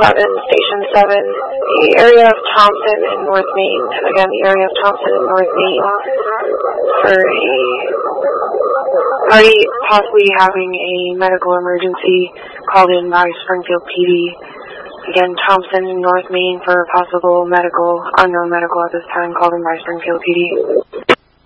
11, Station 7, the area of Thompson in North Main. Again, the area of Thompson in North Main for a party possibly having a medical emergency called in by Springfield PD. Again, Thompson in North Main for possible unknown medical at this time called in by Springfield PD.